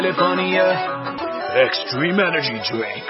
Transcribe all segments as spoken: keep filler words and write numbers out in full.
Extreme Energy Drink.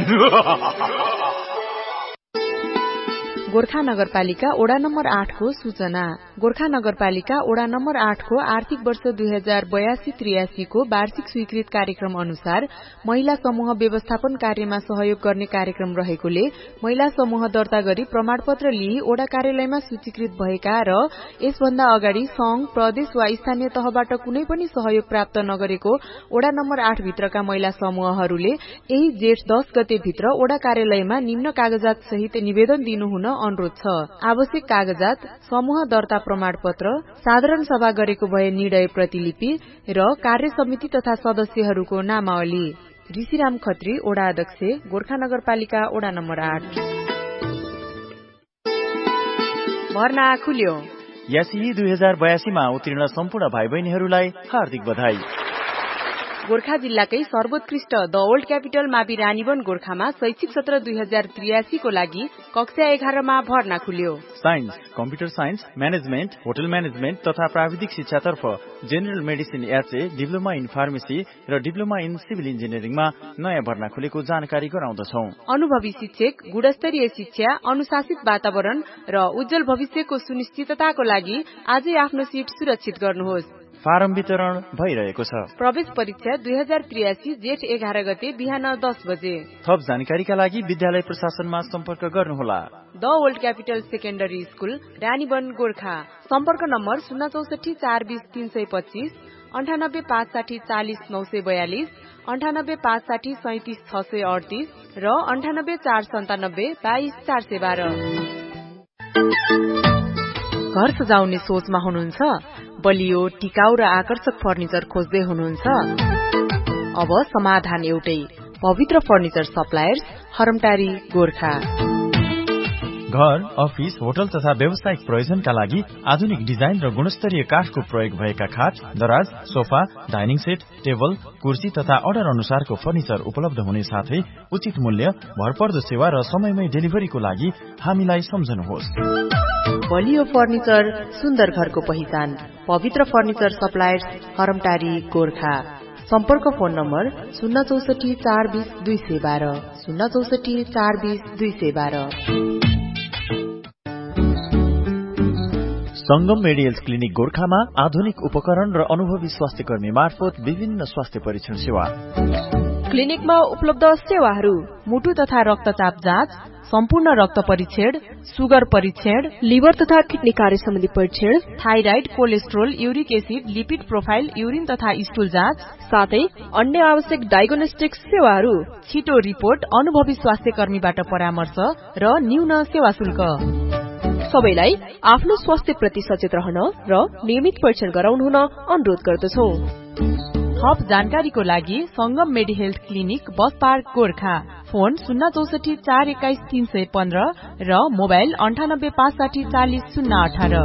Gorkha नगरपालिका ओडा number आठ को सूचना। गोर्खा नगरपालिका ओडा नम्बर आठ को आर्थिक वर्ष दुई हजार बयासी त्रियासी को वार्षिक स्वीकृत कार्यक्रम अनुसार महिला समूह व्यवस्थापन कार्यमा सहयोग गर्ने कार्यक्रम रहेकोले महिला समूह दर्ता गरी प्रमाणपत्र लिई ओडा कार्यालयमा सूचीकृत भएका र यसभन्दा अगाडि संघ प्रदेश वा स्थानीय तहबाट कुनै पनि सहयोग प्राप्त नगरेको ओडा नम्बर आठ भित्रका महिला समूहहरूले यही जेठ दस गते भित्र ओडा कार्यालयमा निम्न कागजात सहित निवेदन दिनुहुन अनुरोध छ। आवश्यक कागजात समूह दर्ता प्रमाणपत्र, साधारण सभा गरेको भए निर्णय प्रतिलिपि र कार्य समिति तथा सदस्यहरूको नामावली। ऋषिराम खत्री, ओडा अध्यक्ष, गोर्खा नगरपालिका ओडा नम्बर आठ। भर्ना खुल्यो। यासिही दुई हजार बयासीमा उत्तीर्ण सम्पूर्ण भाइ बहिनीहरूलाई हार्दिक बधाई। गोर्खा जिल्लाकै सर्वोत्कृष्ट द ओल्ड क्यापिटल मावि रानीवन गोर्खामा शैक्षिक सत्र दुई हजार त्रियासी को लागि कक्षा एघारमा भर्ना खुल्यो। Science, computer science, management, hotel management तथा प्राविधिक शिक्षातर्फ general medicine HA, diploma in pharmacy र डिप्लोमा इन सिभिल इन्जिनियरिङमा नयाँ भर्ना खुलेको जानकारी गराउँदछौं। अनुभवी शिक्षक, गुणस्तरीय शिक्षा, अनुशासित वातावरण र उज्जवल भविष्यको सुनिश्चितताको लागि आजै आफ्नो सीट सुरक्षित गर्नुहोस्। फारम वितरण भइरहेको छ। प्रवेश परीक्षा दुई हजार त्रियासी जेठ एघार गते बिहान दस बजे। थप जानकारीका लागि विद्यालय प्रशासनमा सम्पर्क गर्नुहोला। The old capital secondary school, Ranivan Gorkha. सम्पर्क नम्बर शून्य चौसठी चार बीस तीन सय पच्चीस, अन्ठानब्बे पाँच साठी चालिस नौ सय बयालिस, अन्ठानब्बे पाँच साठी सैतिस छ सय अडतिस र अन्ठानब्बे चार सन्तानब्बे बाइस चार सय बाह्र। घर सजाउने सोचमा हुनुहुन्छ? बलियो, टिकाउ र आकर्षक फर्निचर खोज्दै हुनुहुन्छ? अब समाधान एउटै, पवित्र फर्निचर सप्लायर्स, हरमटारी गोर्खा। घर, अफिस, होटल तथा व्यावसायिक प्रयोजनका लागि आधुनिक डिजाइन र गुणस्तरीय काठको प्रयोग भएका खाट, दराज, सोफा, डाइनिङ सेट, टेबल, कुर्सी तथा अर्डर अनुसारको फर्निचर उपलब्ध हुने साथै उचित मूल्य, भरपर्दो सेवा र समयमै डेलिभरीको लागि हामीलाई सम्झनुहोस्। बलियो फर्निचर, सुन्दर घरको पहिचान, पवित्र फर्निचर सप्लायर्स, हरमटारी गोर्खा। सम्पर्क फोन नम्बर शून्य चौसठी चार बीस दुई सय बाह्र, शून्य चौसठी चार बीस दुई सय बाह्र। संगम मेडिकल क्लिनिक गोर्खामा आधुनिक उपकरण र अनुभवी स्वास्थ्य कर्मी मार्फत विभिन्न स्वास्थ्य परीक्षण सेवा। क्लिनिकमा उपलब्ध सेवाहरू: मुटु तथा रक्तचाप जाँच, सम्पूर्ण रक्त परीक्षण, सुगर परीक्षण, लिभर तथा किडनी कार्य सम्बन्धी परीक्षण, thyroid, cholesterol, uric acid, lipid profile, urine तथा स्टुल जाँच, साथै अन्य आवश्यक डायग्नोस्टिक सेवाहरू। छिटो रिपोर्ट, अनुभवी स्वास्थ्य कर्मीबाट परामर्श र न्यून सेवा शुल्क। सबैलाई आफ्नो स्वास्थ्य प्रति सचेत रहन र नियमित परीक्षण गराउनु हुन अनुरोध गर्दछौ। थप जानकारीको लागि संगम मेडी health clinic, bus park Gorkha. Phone शून्य चौसठी चार एक्काइस तीन सय पन्ध्र र मोबाइल अन्ठानब्बे पाँच साठी चालिस शून्य अठार।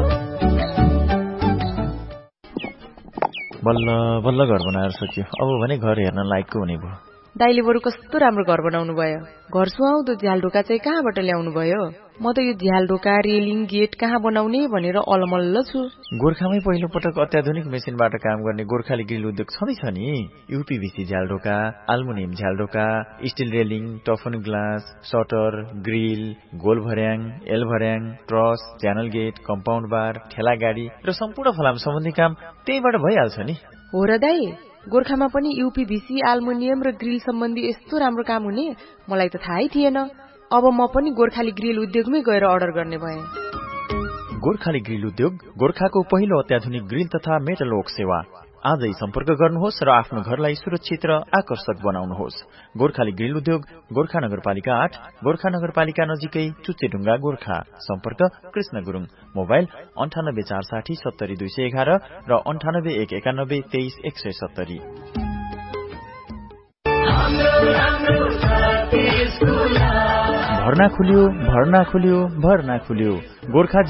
बल्ल बल्ल घर बनाएर सकियो। अब भने घर हेर्न लायकको हुने भयो। दाइले बरु कस्तो राम्रो घर बनाउनु भयो। घर सुहाउँदो झ्याल ढोका चाहिँ कहाँबाट ल्याउनु भयो? म त यो झ्याल ढोका, रेलिङ, गेट कहाँ बनाउने भनेर अलमल्ल छु। गोर्खामै पहिलो पटक अत्याधुनिक मेसिनबाट काम गर्ने गोर्खाली ग्रिल उद्योग छँदैछ नि। यूपीभीसी झ्याल ढोका, आल्मुनियम झ्याल ढोका, still railing, टफन glass, shutter, grill, goal भर्याङ, एल भर्याङ, ट्रस, च्यानल गेट, कम्पाउन्ड बार, ठेला गाडी र सम्पूर्ण फलाम सम्बन्धी काम त्यहीबाट भइहाल्छ नि। हो र दाइ, गोर्खामा पनि यूपीभीसी, आल्मुनियम र ग्रिल सम्बन्धी यस्तो राम्रो काम हुने मलाई त थाहै थिएन। अब म पनि गोर्खाली ग्रिल उद्योगमै गएर अर्डर गर्ने भएँ। गोर्खाली ग्रिल उद्योग गोर्खाको पहिलो अत्याधुनिक ग्रिल तथा मेटल वर्क सेवा। आजै सम्पर्क गर्नुहोस् र आफ्नो घरलाई सुरक्षित र आकर्षक बनाउनुहोस्। गोर्खाली ग्रिल उद्योग, गोर्खा नगरपालिका आठ, गोर्खा नगरपालिका नजिकै चुच्चेढुङ्गा गोर्खा। सम्पर्क कृष्ण गुरुङ, मोबाइल अन्ठानब्बे चार साठी सत्तरी दुई सय एघार र अन्ठानब्बे एक एकानब्बे तेइस एक सय सत्तरी। भर्ना खुल्यो, भर्ना खुल्यो, भर्ना खुल्यो। गोर्खा